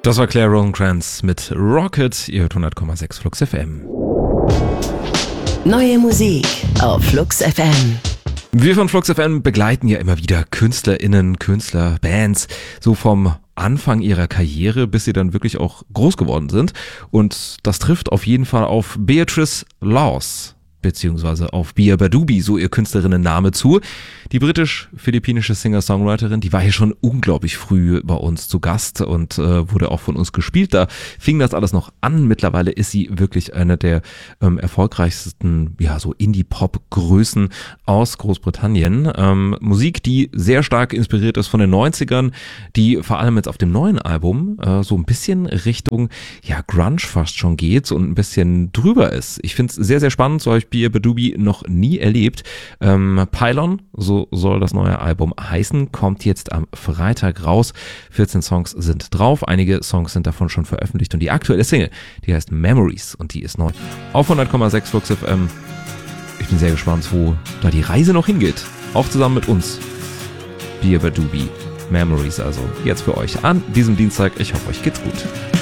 Das war Claire Rosencrantz mit Rocket. Ihr hört 100,6 Flux FM. Neue Musik auf Flux FM. Wir von Flux FM begleiten ja immer wieder KünstlerInnen, Künstler, Bands, so vom Anfang ihrer Karriere, bis sie dann wirklich auch groß geworden sind. Und das trifft auf jeden Fall auf Beatrice Laws, beziehungsweise auf Bia Badubi, so ihr Künstlerinnenname zu. Die britisch-philippinische Singer-Songwriterin, die war hier schon unglaublich früh bei uns zu Gast und wurde auch von uns gespielt. Da fing das alles noch an. Mittlerweile ist sie wirklich eine der erfolgreichsten, ja, so Indie-Pop-Größen aus Großbritannien. Musik, die sehr stark inspiriert ist von den 90ern, die vor allem jetzt auf dem neuen Album so ein bisschen Richtung, ja, Grunge fast schon geht und ein bisschen drüber ist. Ich finde es sehr, sehr spannend. So habe ich Bia Badubi noch nie erlebt. Pylon, so soll das neue Album heißen, kommt jetzt am Freitag raus. 14 Songs sind drauf, einige Songs sind davon schon veröffentlicht und die aktuelle Single, die heißt Memories und die ist neu auf 100,6 Flux FM. Ich bin sehr gespannt, wo da die Reise noch hingeht. Auch zusammen mit uns. Bia Badubi, Memories also jetzt für euch an diesem Dienstag. Ich hoffe, euch geht's gut.